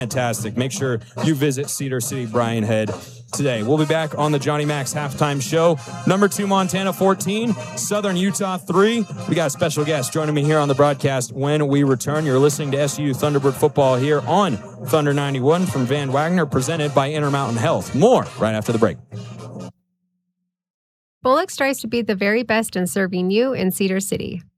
Fantastic. Make sure you visit Cedar City Brian Head today. We'll be back on the Johnny Max halftime show. Number 2, Montana 14, Southern Utah 3. We got a special guest joining me here on the broadcast when we return. You're listening to SU Thunderbird football here on Thunder 91 from Van Wagner, presented by Intermountain Health. More right after the break. Bullock strives to be the very best in serving you in Cedar City.